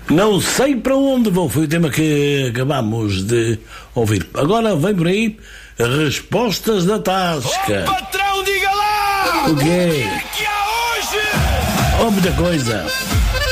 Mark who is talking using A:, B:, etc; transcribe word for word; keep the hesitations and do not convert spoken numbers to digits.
A: Não sei para onde vou, foi o tema que acabamos de ouvir. Agora vem por aí respostas da Tasca.
B: Oh, patrão, diga lá!
A: O quê?
B: O que é que há hoje?
A: Oh, muita coisa.